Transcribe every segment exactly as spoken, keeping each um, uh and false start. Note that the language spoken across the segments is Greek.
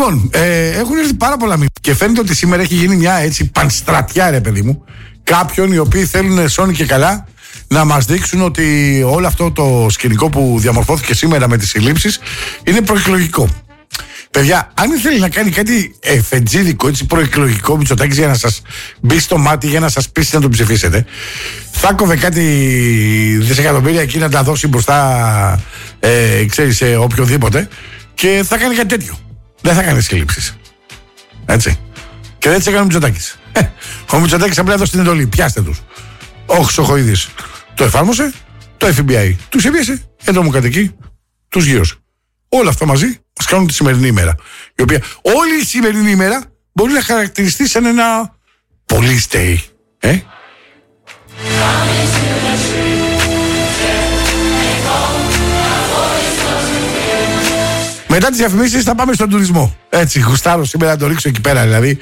Λοιπόν, ε, έχουν έρθει πάρα πολλά μήνυμα και φαίνεται ότι σήμερα έχει γίνει μια έτσι πανστρατιά, ρε παιδί μου, κάποιων οι οποίοι θέλουν σώνει και καλά να μας δείξουν ότι όλο αυτό το σκηνικό που διαμορφώθηκε σήμερα με τις συλλήψεις είναι προεκλογικό. Παιδιά, αν ήθελε να κάνει κάτι εφετζίδικο, έτσι προεκλογικό, Μητσοτάκης, για να σας μπει στο μάτι, για να σας πείσει να τον ψηφίσετε, θα κόβε κάτι δισεκατομμύρια εκεί να τα δώσει μπροστά, ε, ξέρεις, σε οποιοδήποτε, και θα κάνει κάτι τέτοιο. Δεν θα κάνει συλλήψεις. Έτσι. Και δεν τις έκανε ο Μητσοτάκης. Ε, ο Μητσοτάκης απλά έδωσε την εντολή. Πιάστε τους. Ο Χρυσοχοΐδης το εφάρμοσε, το εφ μπι άι τους έπιασε, εντρομοκρατική τους γύρωσε. Όλα αυτά μαζί μας κάνουν τη σημερινή ημέρα. Η οποία όλη η σημερινή ημέρα μπορεί να χαρακτηριστεί σαν ένα police day. Ε? Μετά τις διαφημίσεις θα πάμε στον τουρισμό. Έτσι, γουστάρω σήμερα να το ρίξω εκεί πέρα, δηλαδή.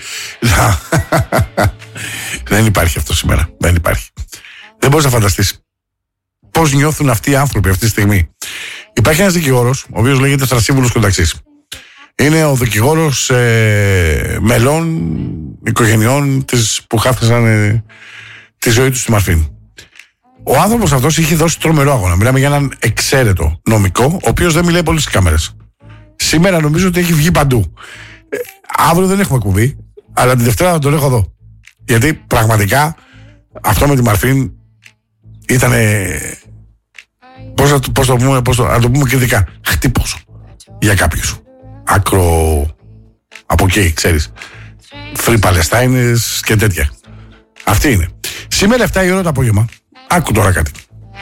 Δεν υπάρχει αυτό σήμερα. Δεν υπάρχει. Δεν μπορείς να φανταστείς πώς νιώθουν αυτοί οι άνθρωποι αυτή τη στιγμή. Υπάρχει ένας δικηγόρος, ο οποίος λέγεται Θρασίβουλος Κονταξής. Είναι ο δικηγόρος ε, μελών οικογενειών της, που χάθησαν ε, τη ζωή τους στη Μαρφίν. Ο άνθρωπος αυτός είχε δώσει τρομερό αγώνα. Μιλάμε για έναν εξαίρετο νομικό, ο οποίος δεν μιλάει πολύ στις κάμερες. Σήμερα νομίζω ότι έχει βγει παντού. Ε, αύριο δεν έχουμε κουμπί, αλλά την Δευτέρα θα τον έχω εδώ. Γιατί πραγματικά αυτό με τη Μαρφίν ήταν. Πώς θα πώς το πούμε, πώς το, να το πούμε κριτικά. Χτύπωσο για κάποιους. Άκρο από εκεί, ξέρεις. Free Palestine και τέτοια. Αυτή είναι. Σήμερα εφτά η ώρα το απόγευμα. Άκου τώρα κάτι.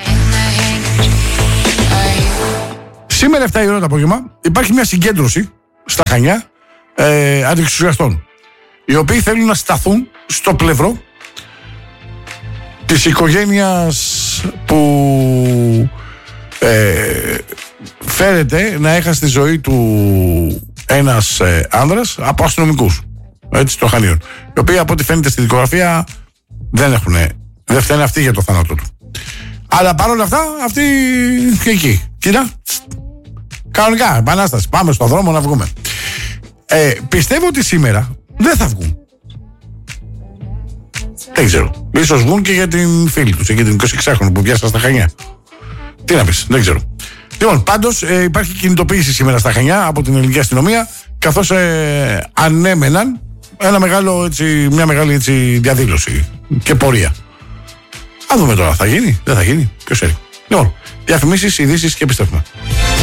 Σήμερα εφτά η ώρα το απόγευμα υπάρχει μια συγκέντρωση στα Χανιά ε, αντιεξουσιαστών, οι οποίοι θέλουν να σταθούν στο πλευρό της οικογένειας που ε, φέρεται να έχασε τη ζωή του ένας ε, άνδρας από αστυνομικούς, έτσι, των Χανίων, οι οποίοι από ό,τι φαίνεται στη δικογραφία δεν έχουν, δεν φταίνε αυτοί για το θάνατο του. Αλλά παρόλα αυτά αυτοί και εκεί, κοίτα, κανονικά, επανάσταση, πάμε στον δρόμο να βγούμε. ε, Πιστεύω ότι σήμερα δεν θα βγουν. Δεν ξέρω. Ίσως βγουν και για την φίλη τους, για την εικοσιεξάχρονη που πιάσα στα Χανιά. Τι να πεις, δεν ξέρω. Λοιπόν, πάντως ε, υπάρχει κινητοποίηση σήμερα στα Χανιά από την ελληνική αστυνομία, καθώς ε, ανέμεναν ένα μεγάλο, έτσι, μια μεγάλη έτσι, διαδήλωση και πορεία. Α δούμε τώρα, θα γίνει, δεν θα γίνει, ποιος ξέρει. Λοιπόν, διαφημίσεις, ειδήσεις και επιστρέφουμε.